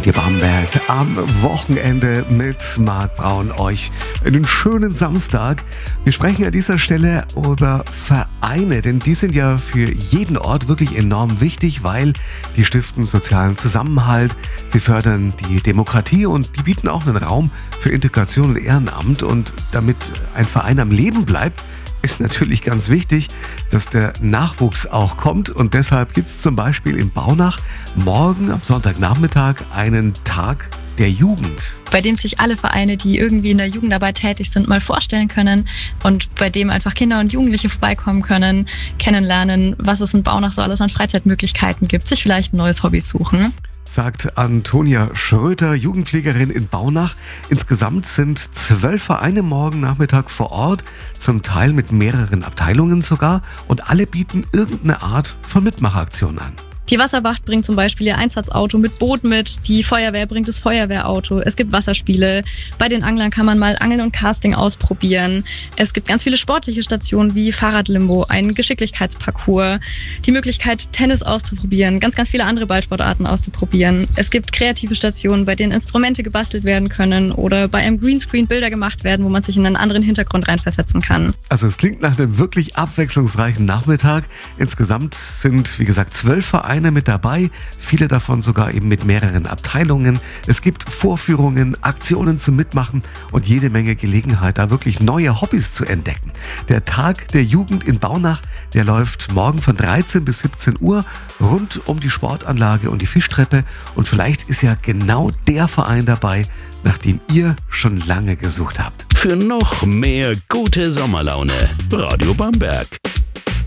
Radio Bamberg am Wochenende mit Marc Braun euch einen schönen Samstag. Wir sprechen an dieser Stelle über Vereine, denn die sind ja für jeden Ort wirklich enorm wichtig, weil die stiften sozialen Zusammenhalt, sie fördern die Demokratie und die bieten auch einen Raum für Integration und Ehrenamt. Und damit ein Verein am Leben bleibt, ist natürlich ganz wichtig, dass der Nachwuchs auch kommt, und deshalb gibt es zum Beispiel in Baunach morgen am Sonntagnachmittag einen Tag der Jugend. Bei dem sich alle Vereine, die irgendwie in der Jugendarbeit tätig sind, mal vorstellen können und bei dem einfach Kinder und Jugendliche vorbeikommen können, kennenlernen, was es in Baunach so alles an Freizeitmöglichkeiten gibt, sich vielleicht ein neues Hobby suchen. Sagt Antonia Schröter, Jugendpflegerin in Baunach. Insgesamt sind 12 Vereine morgen Nachmittag vor Ort, zum Teil mit mehreren Abteilungen sogar, und alle bieten irgendeine Art von Mitmachaktion an. Die Wasserwacht bringt zum Beispiel ihr Einsatzauto mit Boot mit, die Feuerwehr bringt das Feuerwehrauto, es gibt Wasserspiele, bei den Anglern kann man mal Angeln und Casting ausprobieren, es gibt ganz viele sportliche Stationen wie Fahrradlimbo, einen Geschicklichkeitsparcours, die Möglichkeit Tennis auszuprobieren, ganz viele andere Ballsportarten auszuprobieren. Es gibt kreative Stationen, bei denen Instrumente gebastelt werden können oder bei einem Greenscreen Bilder gemacht werden, wo man sich in einen anderen Hintergrund reinversetzen kann. Also es klingt nach einem wirklich abwechslungsreichen Nachmittag. Insgesamt sind, wie gesagt, 12 Vereine mit dabei, viele davon sogar eben mit mehreren Abteilungen. Es gibt Vorführungen, Aktionen zum Mitmachen und jede Menge Gelegenheit, da wirklich neue Hobbys zu entdecken. Der Tag der Jugend in Baunach, der läuft morgen von 13 bis 17 Uhr rund um die Sportanlage und die Fischtreppe, und vielleicht ist ja genau der Verein dabei, nach dem ihr schon lange gesucht habt. Für noch mehr gute Sommerlaune, Radio Bamberg.